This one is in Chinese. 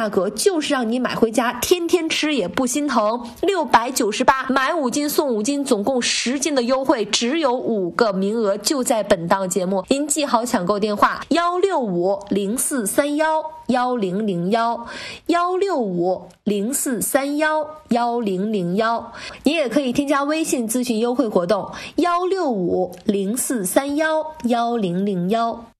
价格就是让你买回家天天吃也不心疼，698买5斤送5斤，总共10斤的优惠，只有5个名额，就在本档节目。您记好抢购电话16504311001，16504311001，你也可以添加微信咨询优惠活动16504311001。